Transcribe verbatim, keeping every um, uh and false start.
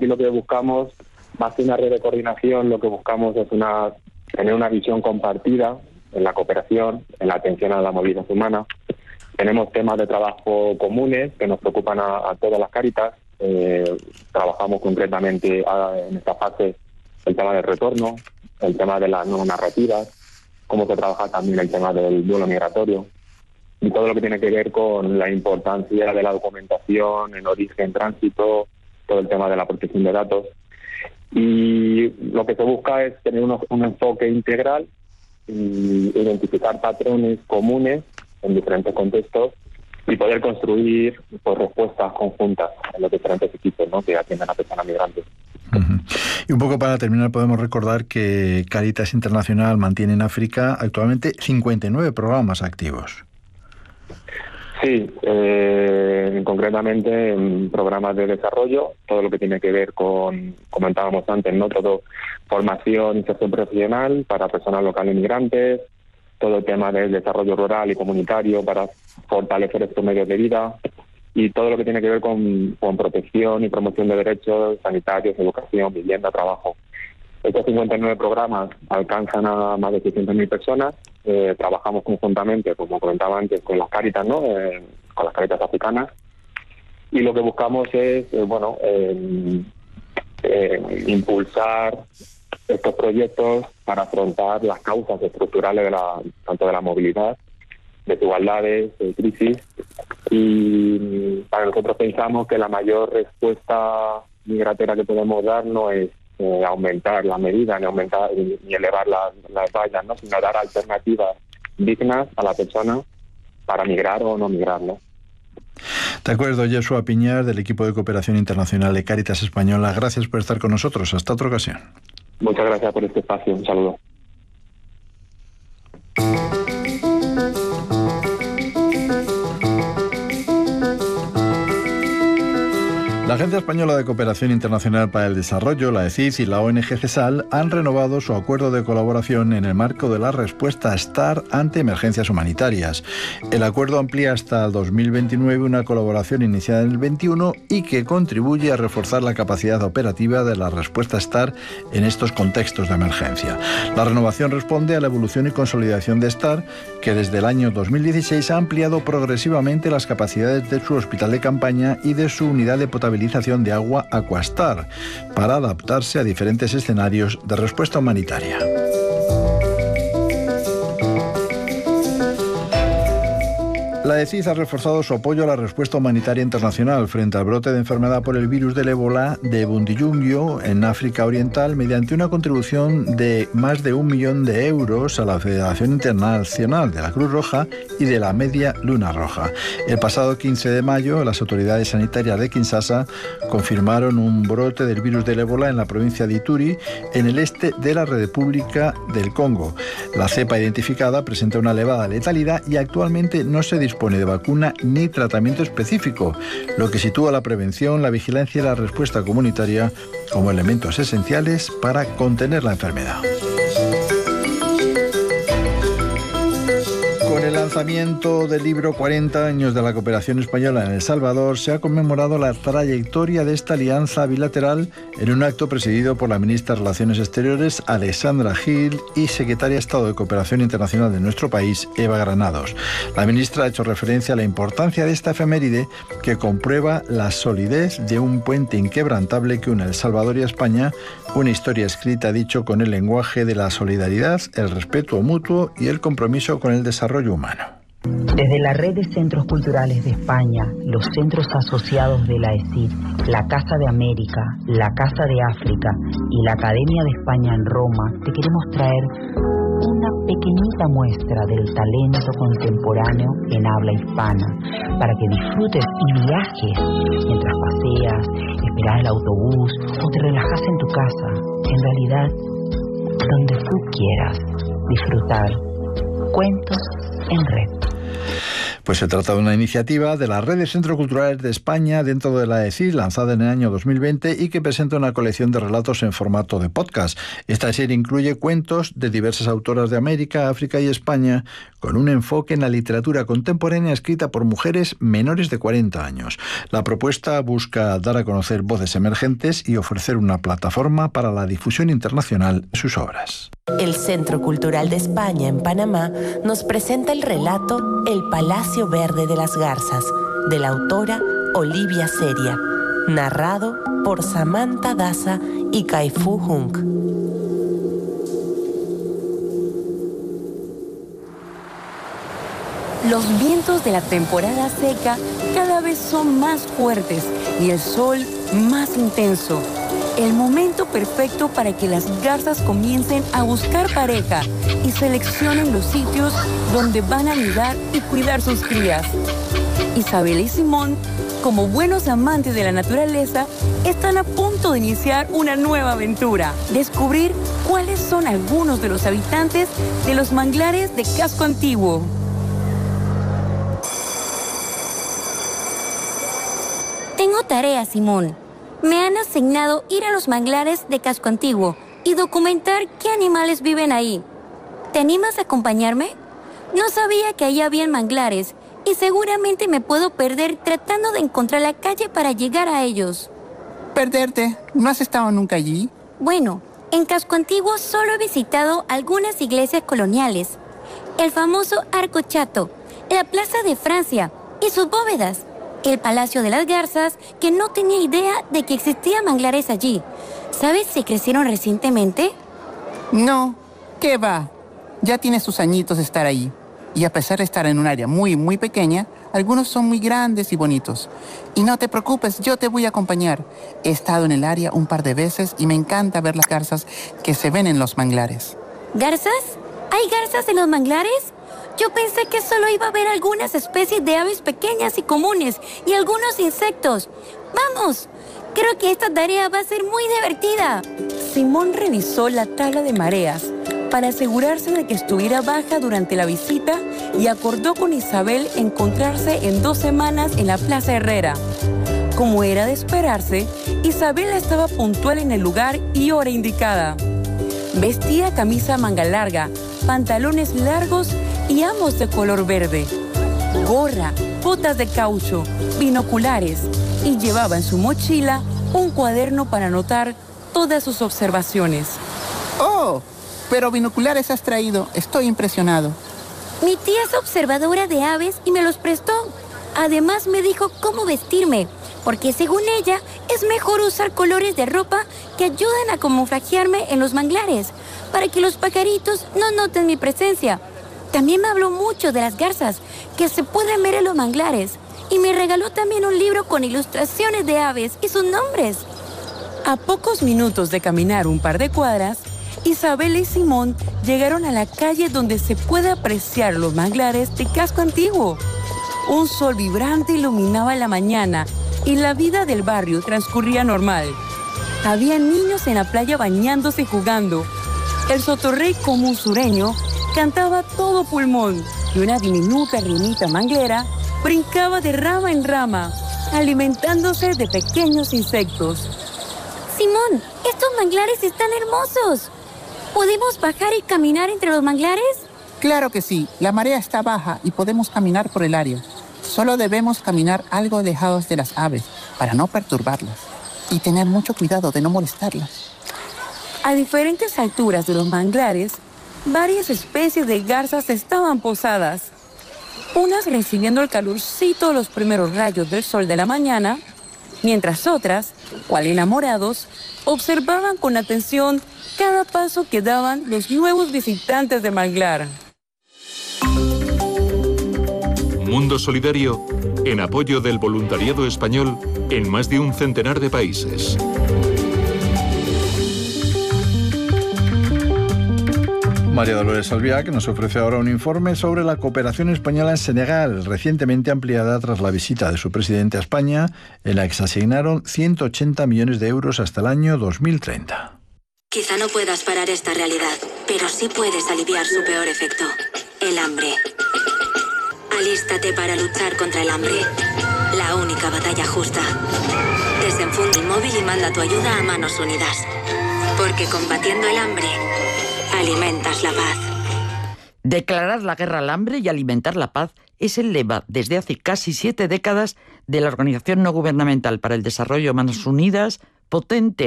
lo que buscamos, más que una red de coordinación, lo que buscamos es una tener una visión compartida en la cooperación, en la atención a la movilidad humana. Tenemos temas de trabajo comunes que nos preocupan a, a todas las Cáritas. Eh, trabajamos concretamente a, en esta fase el tema del retorno, el tema de las nuevas narrativas, cómo se trabaja también el tema del duelo migratorio y todo lo que tiene que ver con la importancia de la documentación en origen, tránsito, todo el tema de la protección de datos. Y lo que se busca es tener unos, un enfoque integral y identificar patrones comunes en diferentes contextos y poder construir pues, respuestas conjuntas en los diferentes equipos, ¿no?, que atienden a personas migrantes. Uh-huh. Y un poco para terminar, podemos recordar que Cáritas Internacional mantiene en África actualmente cincuenta y nueve programas activos. Sí, eh, concretamente en programas de desarrollo, todo lo que tiene que ver con, comentábamos antes, ¿no?, todo formación, inserción profesional para personas locales migrantes, todo el tema del desarrollo rural y comunitario para fortalecer estos medios de vida y todo lo que tiene que ver con, con protección y promoción de derechos sanitarios, educación, vivienda, trabajo. Estos cincuenta y nueve programas alcanzan a más de seiscientas mil personas. Eh, trabajamos conjuntamente, como comentaba antes, con las Cáritas, ¿no?, eh, con las Cáritas africanas. Y lo que buscamos es, eh, bueno, eh, eh, impulsar estos proyectos para afrontar las causas estructurales de la, tanto de la movilidad, desigualdades, de crisis. Y para nosotros pensamos que la mayor respuesta migratoria que podemos dar no es eh, aumentar la medida, ni aumentar ni elevar las, las vallas, ¿no?, sino dar alternativas dignas a la persona para migrar o no migrar, ¿no? De acuerdo, Joshua Piñar, del equipo de cooperación internacional de Cáritas Española. Gracias por estar con nosotros. Hasta otra ocasión. Muchas gracias por este espacio. Un saludo. La Agencia Española de Cooperación Internacional para el Desarrollo, la E C I D, y la O N G CESAL han renovado su acuerdo de colaboración en el marco de la respuesta STAR ante emergencias humanitarias. El acuerdo amplía hasta el dos mil veintinueve una colaboración iniciada en el veintiuno y que contribuye a reforzar la capacidad operativa de la respuesta STAR en estos contextos de emergencia. La renovación responde a la evolución y consolidación de STAR, que desde el año dos mil dieciséis ha ampliado progresivamente las capacidades de su hospital de campaña y de su unidad de potabilización de agua Aquastar para adaptarse a diferentes escenarios de respuesta humanitaria. La E C I D ha reforzado su apoyo a la respuesta humanitaria internacional frente al brote de enfermedad por el virus del ébola de Bundibugyo en África Oriental mediante una contribución de más de un millón de euros a la Federación Internacional de la Cruz Roja y de la Media Luna Roja. El pasado quince de mayo, las autoridades sanitarias de Kinshasa confirmaron un brote del virus del ébola en la provincia de Ituri, en el este de la República del Congo. La cepa identificada presenta una elevada letalidad y actualmente no se dispone de vacuna ni tratamiento específico, lo que sitúa la prevención, la vigilancia y la respuesta comunitaria como elementos esenciales para contener la enfermedad. Con el lanzamiento del libro cuarenta años de la cooperación española en El Salvador, se ha conmemorado la trayectoria de esta alianza bilateral en un acto presidido por la ministra de Relaciones Exteriores, Alexandra Gil, y secretaria de Estado de Cooperación Internacional de nuestro país, Eva Granados. La ministra ha hecho referencia a la importancia de esta efeméride que comprueba la solidez de un puente inquebrantable que une El Salvador y España, una historia escrita, dicho, con el lenguaje de la solidaridad, el respeto mutuo y el compromiso con el desarrollo humano. Desde la Red de Centros Culturales de España, los centros asociados de la E C I D, la Casa de América, la Casa de África y la Academia de España en Roma, te queremos traer una pequeñita muestra del talento contemporáneo en habla hispana, para que disfrutes y viajes mientras paseas, esperas el autobús o te relajas en tu casa. En realidad, donde tú quieras disfrutar. Cuentos en Red. Pues se trata de una iniciativa de la Red de Centros Culturales de España dentro de la E S I, lanzada en el año dos mil veinte y que presenta una colección de relatos en formato de podcast. Esta serie incluye cuentos de diversas autoras de América, África y España, con un enfoque en la literatura contemporánea escrita por mujeres menores de cuarenta años. La propuesta busca dar a conocer voces emergentes y ofrecer una plataforma para la difusión internacional de sus obras. El Centro Cultural de España en Panamá nos presenta el relato El Palacio Verde de las Garzas, de la autora Olivia Seria, narrado por Samantha Daza y Kai-Fu Hung. Los vientos de la temporada seca cada vez son más fuertes y el sol más intenso. El momento perfecto para que las garzas comiencen a buscar pareja y seleccionen los sitios donde van a anidar y cuidar sus crías. Isabel y Simón, como buenos amantes de la naturaleza, están a punto de iniciar una nueva aventura. Descubrir cuáles son algunos de los habitantes de los manglares de Casco Antiguo. Tengo tarea, Simón. Me han asignado ir a los manglares de Casco Antiguo y documentar qué animales viven ahí. ¿Te animas a acompañarme? No sabía que ahí había manglares y seguramente me puedo perder tratando de encontrar la calle para llegar a ellos. ¿Perderte? ¿No has estado nunca allí? Bueno, en Casco Antiguo solo he visitado algunas iglesias coloniales. El famoso Arco Chato, la Plaza de Francia y sus bóvedas. El Palacio de las Garzas, que no tenía idea de que existían manglares allí. ¿Sabes si crecieron recientemente? No, ¿qué va? Ya tiene sus añitos de estar ahí. Y a pesar de estar en un área muy, muy pequeña, algunos son muy grandes y bonitos. Y no te preocupes, yo te voy a acompañar. He estado en el área un par de veces y me encanta ver las garzas que se ven en los manglares. ¿Garzas? ¿Hay garzas en los manglares? Yo pensé que solo iba a haber algunas especies de aves pequeñas y comunes y algunos insectos. ¡Vamos! Creo que esta tarea va a ser muy divertida. Simón revisó la tabla de mareas para asegurarse de que estuviera baja durante la visita y acordó con Isabel encontrarse en dos semanas en la Plaza Herrera. Como era de esperarse, Isabel estaba puntual en el lugar y hora indicada. Vestía camisa manga larga, pantalones largos y ambos de color verde, gorra, botas de caucho, binoculares y llevaba en su mochila un cuaderno para anotar todas sus observaciones. ¡Oh! Pero binoculares has traído. Estoy impresionado. Mi tía es observadora de aves y me los prestó. Además me dijo cómo vestirme, porque según ella es mejor usar colores de ropa que ayudan a camuflajearme en los manglares, para que los pajaritos no noten mi presencia. También me habló mucho de las garzas que se pueden ver en los manglares y me regaló también un libro con ilustraciones de aves y sus nombres. A pocos minutos de caminar un par de cuadras, Isabel y Simón llegaron a la calle donde se puede apreciar los manglares de Casco Antiguo. Un sol vibrante iluminaba la mañana y la vida del barrio transcurría normal. Había niños en la playa bañándose y jugando. El sotorrey común sureño cantaba todo pulmón y una diminuta rinita manglera brincaba de rama en rama, alimentándose de pequeños insectos. Simón, estos manglares están hermosos. ¿Podemos bajar y caminar entre los manglares? Claro que sí. La marea está baja y podemos caminar por el área. Solo debemos caminar algo alejados de las aves para no perturbarlas y tener mucho cuidado de no molestarlas. A diferentes alturas de los manglares, varias especies de garzas estaban posadas. Unas recibiendo el calorcito de los primeros rayos del sol de la mañana, mientras otras, cual enamorados, observaban con atención cada paso que daban los nuevos visitantes del manglar. Mundo Solidario, en apoyo del voluntariado español en más de un centenar de países. María Dolores Albiac nos ofrece ahora un informe sobre la cooperación española en Senegal, recientemente ampliada tras la visita de su presidente a España, en la que se asignaron ciento ochenta millones de euros hasta el año dos mil treinta. Quizá no puedas parar esta realidad, pero sí puedes aliviar su peor efecto, el hambre. Alístate para luchar contra el hambre. La única batalla justa. Desenfunda el móvil y manda tu ayuda a Manos Unidas. Porque combatiendo el hambre, alimentas la paz. Declarar la guerra al hambre y alimentar la paz es el lema desde hace casi siete décadas de la organización no gubernamental para el desarrollo Manos Unidas, potente